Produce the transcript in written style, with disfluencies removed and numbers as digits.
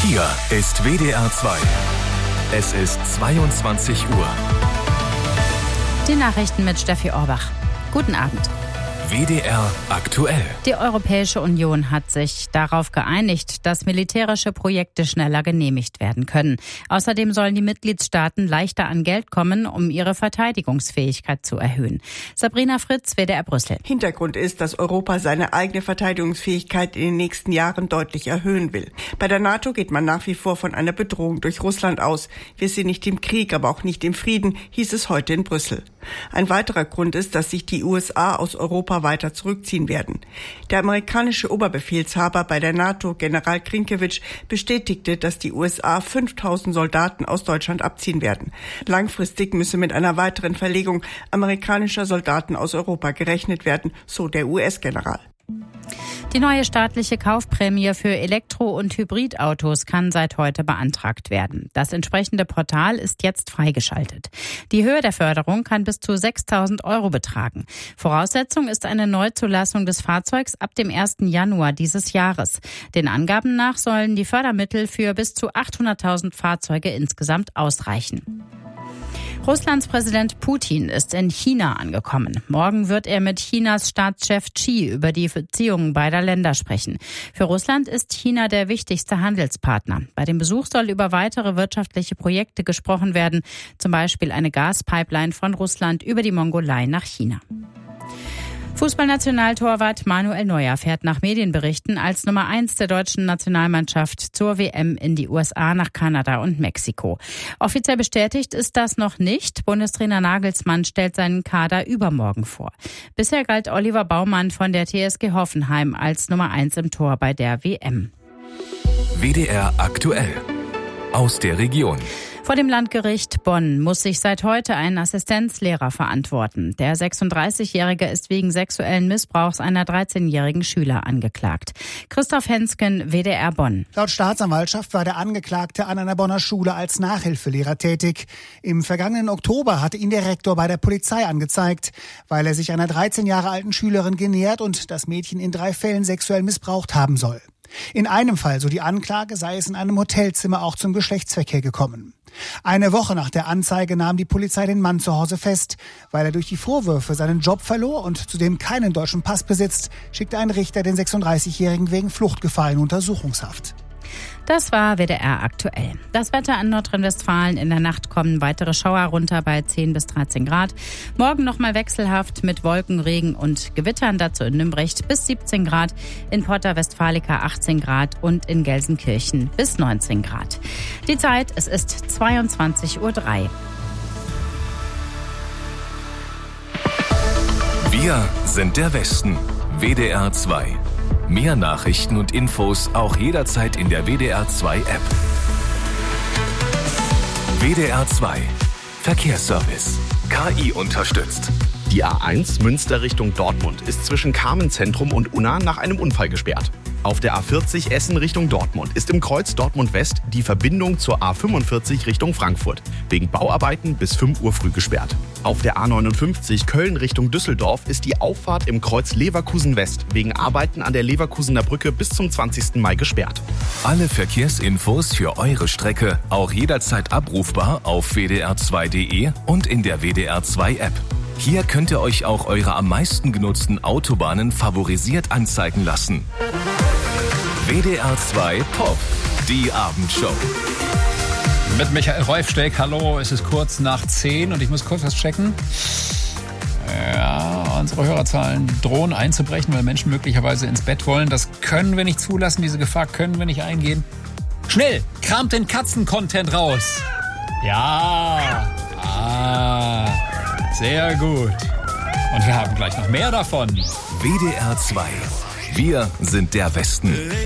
Hier ist WDR 2. Es ist 22 Uhr. Die Nachrichten mit Steffi Orbach. Guten Abend. WDR aktuell. Die Europäische Union hat sich darauf geeinigt, dass militärische Projekte schneller genehmigt werden können. Außerdem sollen die Mitgliedstaaten leichter an Geld kommen, um ihre Verteidigungsfähigkeit zu erhöhen. Sabrina Fritz, WDR Brüssel. Hintergrund ist, dass Europa seine eigene Verteidigungsfähigkeit in den nächsten Jahren deutlich erhöhen will. Bei der NATO geht man nach wie vor von einer Bedrohung durch Russland aus. Wir sind nicht im Krieg, aber auch nicht im Frieden, hieß es heute in Brüssel. Ein weiterer Grund ist, dass sich die USA aus Europa weiter zurückziehen werden. Der amerikanische Oberbefehlshaber bei der NATO, General Krinkewitsch, bestätigte, dass die USA 5.000 Soldaten aus Deutschland abziehen werden. Langfristig müsse mit einer weiteren Verlegung amerikanischer Soldaten aus Europa gerechnet werden, so der US-General. Die neue staatliche Kaufprämie für Elektro- und Hybridautos kann seit heute beantragt werden. Das entsprechende Portal ist jetzt freigeschaltet. Die Höhe der Förderung kann bis zu 6.000 € betragen. Voraussetzung ist eine Neuzulassung des Fahrzeugs ab dem 1. Januar dieses Jahres. Den Angaben nach sollen die Fördermittel für bis zu 800.000 Fahrzeuge insgesamt ausreichen. Russlands Präsident Putin ist in China angekommen. Morgen wird er mit Chinas Staatschef Xi über die Beziehungen beider Länder sprechen. Für Russland ist China der wichtigste Handelspartner. Bei dem Besuch soll über weitere wirtschaftliche Projekte gesprochen werden, zum Beispiel eine Gaspipeline von Russland über die Mongolei nach China. Fußballnationaltorwart Manuel Neuer fährt nach Medienberichten als Nummer 1 der deutschen Nationalmannschaft zur WM in die USA, nach Kanada und Mexiko. Offiziell bestätigt ist das noch nicht. Bundestrainer Nagelsmann stellt seinen Kader übermorgen vor. Bisher galt Oliver Baumann von der TSG Hoffenheim als Nummer 1 im Tor bei der WM. WDR aktuell. Aus der Region. Vor dem Landgericht Bonn muss sich seit heute ein Assistenzlehrer verantworten. Der 36-Jährige ist wegen sexuellen Missbrauchs einer 13-jährigen Schüler angeklagt. Christoph Hensken, WDR Bonn. Laut Staatsanwaltschaft war der Angeklagte an einer Bonner Schule als Nachhilfelehrer tätig. Im vergangenen Oktober hatte ihn der Rektor bei der Polizei angezeigt, weil er sich einer 13 Jahre alten Schülerin genähert und das Mädchen in 3 Fällen sexuell missbraucht haben soll. In einem Fall, so die Anklage, sei es in einem Hotelzimmer auch zum Geschlechtsverkehr gekommen. Eine Woche nach der Anzeige nahm die Polizei den Mann zu Hause fest. Weil er durch die Vorwürfe seinen Job verlor und zudem keinen deutschen Pass besitzt, schickte ein Richter den 36-Jährigen wegen Fluchtgefahr in Untersuchungshaft. Das war WDR aktuell. Das Wetter in Nordrhein-Westfalen: in der Nacht kommen weitere Schauer runter bei 10 bis 13 Grad. Morgen nochmal wechselhaft mit Wolken, Regen und Gewittern. Dazu in Nümbrecht bis 17 Grad, in Porta Westfalica 18 Grad und in Gelsenkirchen bis 19 Grad. Die Zeit, es ist 22:03 Uhr. Wir sind der Westen. WDR 2. Mehr Nachrichten und Infos auch jederzeit in der WDR 2 App. WDR 2. Verkehrsservice. KI unterstützt. Die A1 Münster Richtung Dortmund ist zwischen Carmen-Zentrum und Unna nach einem Unfall gesperrt. Auf der A40 Essen Richtung Dortmund ist im Kreuz Dortmund West die Verbindung zur A45 Richtung Frankfurt wegen Bauarbeiten bis 5 Uhr früh gesperrt. Auf der A59 Köln Richtung Düsseldorf ist die Auffahrt im Kreuz Leverkusen West wegen Arbeiten an der Leverkusener Brücke bis zum 20. Mai gesperrt. Alle Verkehrsinfos für eure Strecke auch jederzeit abrufbar auf wdr2.de und in der WDR 2 App. Hier könnt ihr euch auch eure am meisten genutzten Autobahnen favorisiert anzeigen lassen. WDR 2 Pop, die Abendshow. Mit Michael Reufsteck, hallo, es ist kurz nach 10 und ich muss kurz was checken. Ja, unsere Hörerzahlen drohen einzubrechen, weil Menschen möglicherweise ins Bett wollen. Das können wir nicht zulassen, diese Gefahr können wir nicht eingehen. Schnell, kramt den Katzen-Content raus. Ja, sehr gut. Und wir haben gleich noch mehr davon. WDR 2. Wir sind der Westen.